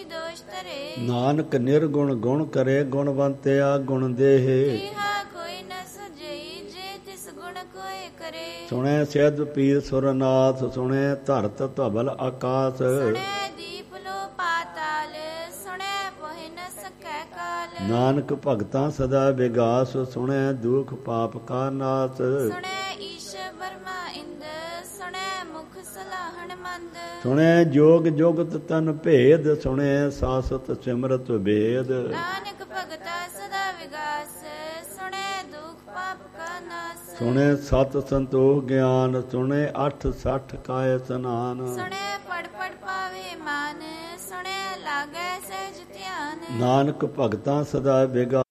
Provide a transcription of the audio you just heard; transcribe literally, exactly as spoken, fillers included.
ਦੋਸ਼ ਧਰੇ। ਨਾਨਕ ਨਿਰਗੁਣ ਗੁਣ ਕਰੇ, ਗੁਣਵੰਤਿਆ ਗੁਣ ਦੇਹੇ। ਕੀਹਾ ਕੋਈ ਨ ਸੁਝਈ, ਜੇ ਤਿਸ ਗੁਣ ਕੋਇ ਕਰੇ। ਸੁਣੈ ਸਿਧ ਪੀਰ ਸੁਰਨਾਥ, ਸੁਣੈ ਧਰਤ ਧਵਲ ਆਕਾਸ। ਸੁਣੈ ਦੀਪ ਲੋ ਪਾਤਾਲ, ਸੁਣੈ ਪੋਹਿ ਨ ਸਕੈ ਕਾਲ। ਨਾਨਕ ਭਗਤਾਂ ਸਦਾ ਵਿਗਾਸ, ਸੁਣੈ ਦੁਖ ਪਾਪ ਕਾ ਨਾਸ। ਸੁਣੈ ਈਸ਼ ਬਰਮਾ ਇੰਦ, ਸੁਣੈ ਮੁਖ ਸਲਾਹਣ ਮੰਦ। ਸੁਣੈ ਜੋਗ ਜੁਗਤ ਤਨ ਭੇਦ, ਸੁਣੈ ਸਾਸਤ ਸਿਮਰਤ ਵੇਦ। ਨਾਨਕ ਭਗਤਾ ਸਦਾ ਵਿਗਾਸ, ਸੁਣੈ ਦੁਖ ਪਾਪ ਕਾ ਨਾਸ। ਸੁਣੈ ਸਤ ਸੰਤੋਖ ਗਿਆਨ, ਸੁਣੈ ਅਠ ਸਠ ਕਾਇ ਸਨਾਨ। ਸੁਣੈ ਪੜ ਪੜ ਪਾਵੇ ਮਾਨ, ਸੁਣੈ ਲਾਗੈ ਸਹਿਜ ਧਿਆਨ। ਨਾਨਕ ਭਗਤਾਂ ਸਦਾ ਵਿਗਾਸ।